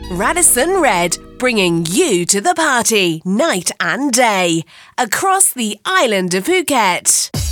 Radisson Red, bringing you to the party night and day across the island of Phuket.